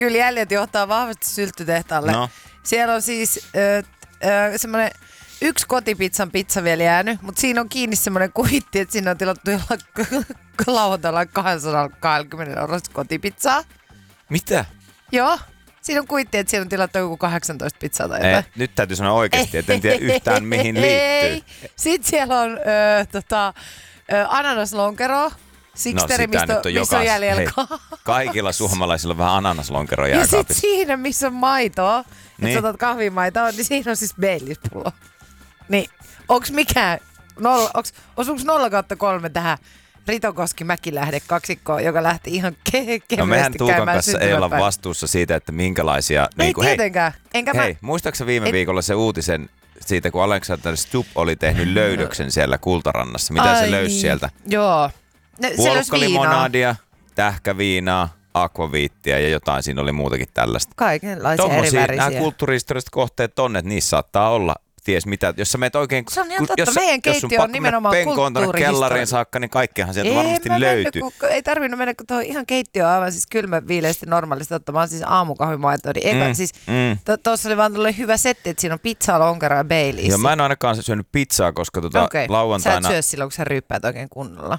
Kyllä jäljet johtaa vahvasti sylttytehtaalle. No. Siellä on siis semmoinen 1 kotipizzan pizza vielä jäänyt, mutta siinä on kiinni semmoinen kuitti, että siinä on tilattu lauantaina 220 € kotipizzaa. Mitä? Joo. Siinä on kuitti, että siinä on tilattu joku 18 pizzaa tai jotain. Nyt täytyy sanoa oikeasti, että en tiedä yhtään mihin liittyy. Sitten siellä on ananaslonkero. Siksteri, missä on jäljellä. Kaikilla suomalaisilla on vähän ananaslonkeroa jääkaapissa. Ja sitten siinä, missä on maitoa, niin. Että otat kahvimaitoa, niin siinä on siis Baileys-pullo. Niin, onks mikään, osuuks 0/3 tähän Rito Koski-Mäkilähde kaksikkoon, joka lähti ihan kevyesti käymään mehän Tuukan kanssa ei olla vastuussa siitä, että minkälaisia... Ei tietenkään. Muistaaksä viime viikolla se uutisen siitä, kun Alexander Stubb oli tehnyt löydöksen siellä Kultarannassa? Mitä se löysi sieltä? Joo. Puolukkalimonaadia, tähkäviinaa, akvaviittiä ja jotain. Siinä oli muutakin tällaista. Kaikenlaisia eri värisiä. Nämä kulttuurihistorialliset kohteet on, että niissä saattaa olla... Ties mitä, jos sä meet oikein... Se on ihan totta, meidän keittiö on nimenomaan kulttuurihistoria. Kellariin saakka, niin kaikkihan sieltä varmasti löytyy. Ei tarvinnut mennä, kun tuohon ihan keittiö on aivan siis kylmä viileästi normaalisti ottamaan siis aamukahvimaitoa. Tuossa oli vaan tullut hyvä setti, että siinä on pizzaa, lonkero ja Baileys. Joo, mä en ainakaan syönyt pizzaa, koska lauantaina... Sä et syö silloin, kun sä ryyppäät oikein kunnolla.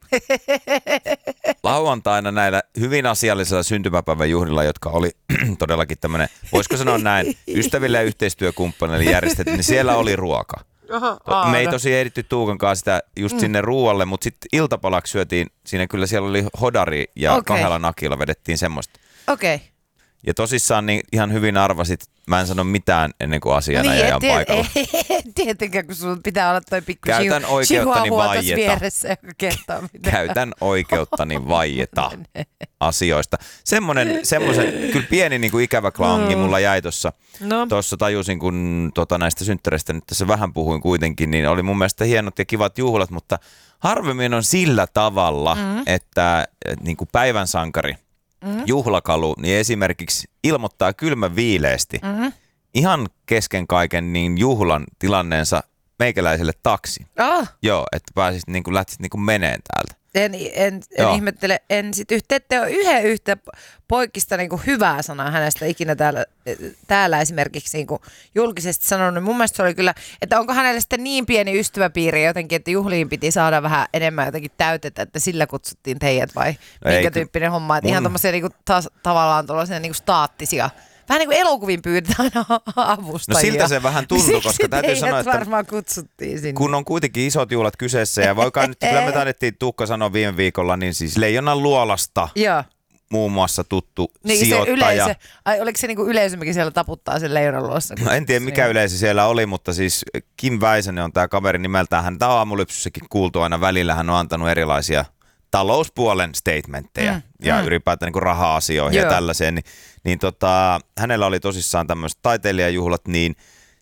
Lauantaina näillä hyvin asiallisilla syntymäpäivän juhlilla, jotka oli todellakin tämmöinen, voisiko sanoa näin, ystäville ja yhteistyökumppaneille järjestetty, niin siellä oli ruoka. Me ei tosi ehditty Tuukankaan sitä just sinne ruualle, mutta sitten iltapalaksi syötiin, siinä kyllä siellä oli hodari ja 2 nakilla vedettiin semmoista. Okei. Ja tosissaan niin ihan hyvin arvasit, mä en sano mitään ennen kuin asianajaja on paikalla. Tietenkään, kun sun pitää olla toi pikku Käytän oikeuttani vaieta. Vieressä, joka kertoo mitään. Käytän oikeuttani vaieta asioista. Semmoisen kyllä pieni niin kuin ikävä klangi mulla jäi tuossa. Tuossa tajusin, kun näistä synttäreistä nyt tässä vähän puhuin kuitenkin, niin oli mun mielestä hienot ja kivat juhlat, mutta harvemmin on sillä tavalla, että niin kuin päivän sankari, juhlakalu, niin esimerkiksi ilmoittaa kylmän viileesti ihan kesken kaiken niin juhlan tilanneensa meikäläiselle taksi. Joo, että pääsisit niin kuin lähtisit niin kuin meneen täältä. En ihmettele, en sit ette ole yhtä poikkista niin kuin hyvää sanaa hänestä ikinä täällä esimerkiksi niin kuin julkisesti sanonut. Mun mielestä se oli kyllä, että onko hänelle sitten niin pieni ystäväpiiri jotenkin, että juhliin piti saada vähän enemmän jotenkin täytetä, että sillä kutsuttiin teidät vai minkä tyyppinen homma. Että ihan tommosia niin kuin tavallaan tuollaisia niin kuin staattisia. Vähän niin kuin elokuviin pyydetään avustajia. No siltä se vähän tuntui, koska täytyy sanoa, että varmaan kutsuttiin sinne. Kun on kuitenkin isot juhlat kyseessä ja voikaan nyt, kyllä me taidettiin Tuukka sanoa viime viikolla, niin siis Leijonan luolasta muun muassa tuttu sijoittaja. Oliko se niin kuin yleisö, mikä siellä taputtaa sen Leijonan luolassa? No en tiedä mikä yleisö siellä oli, mutta siis Kim Väisänen on tämä kaveri nimeltään. Hän on aamulypsyssäkin kuultu aina välillä. Hän on antanut erilaisia talouspuolen statementteja ja ylipäätään niin raha-asioihin ja tällaiseen. Niin hänellä oli tosissaan tämmöiset taiteilijajuhlat, niin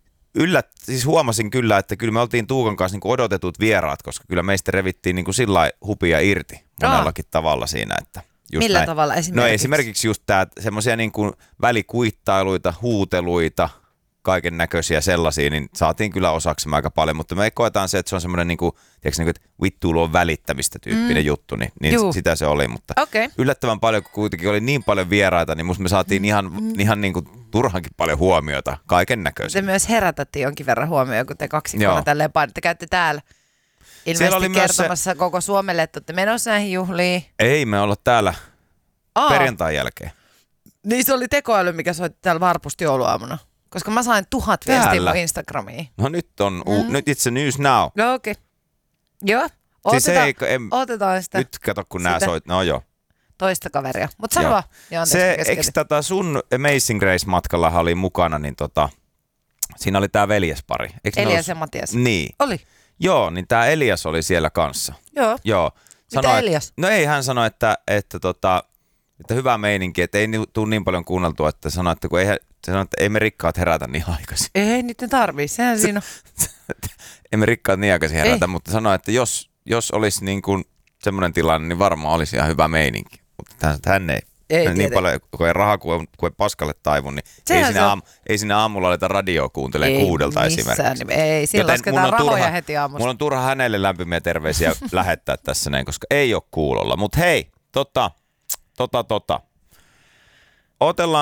siis huomasin kyllä, että kyllä me oltiin Tuukan kanssa niin odotetut vieraat, koska kyllä meistä revittiin niin sillai hupia irti monellakin tavalla siinä. Että millä näin. Tavalla esimerkiksi? No esimerkiksi just semmoisia niin kuin välikuittailuita, huuteluita, kaiken näköisiä sellaisia, niin saatiin kyllä osaksemme aika paljon, mutta me koetaan se, että se on semmoinen niin kuin, että vittuilu on välittämistä tyyppinen juttu, niin sitä se oli, mutta yllättävän paljon, kun kuitenkin oli niin paljon vieraita, niin musta me saatiin ihan niin kuin turhankin paljon huomiota, kaiken näköisiä. Te myös herätätte jonkin verran huomioon, kun te kaksikkona tälleen painitte, käytte täällä ilmeisesti kertomassa koko Suomelle, että olette menossa näihin juhliin. Ei me olla täällä perjantain jälkeen. Niin se oli tekoäly, mikä soitti täällä varpusti jouluaamuna. Koska mä sain 1000 viestiä mun Instagramiin. No nyt on, nyt it's a news now. No okei. Joo, otetaan sitä. Nyt kato kun nää soit, no joo. Toista kaveria. Mutta sano vaan. Eikö sun Amazing Grace-matkalla oli mukana, niin siinä oli tää veljespari. Elias ja Matias. Niin. Oli. Joo, niin tää Elias oli siellä kanssa. Joo. Mitä Elias? No ei, hän sanoi, että hyvä meininki, että ei tule niin paljon kuunneltua, että sanoi, että ei me rikkaat herätä niin aikaisin. Ei nyt ne tarvii, sehän siinä on. Ei me rikkaat niin aikaisin herätä, mutta sanoi, että jos olisi niin kuin semmoinen tilanne, niin varmaan olisi ihan hyvä meininki. Mutta hän ei niin paljon, kun ei rahaa kuin ei paskalle taivu, niin ei sinne aamulla aleta radioa kuuntelemaan 6 esimerkiksi. Ei, siinä lasketaan rahoja heti aamusta. Mulla on turha hänelle lämpimiä terveisiä lähettää tässä näin, koska ei ole kuulolla. Mutta hei, otellaan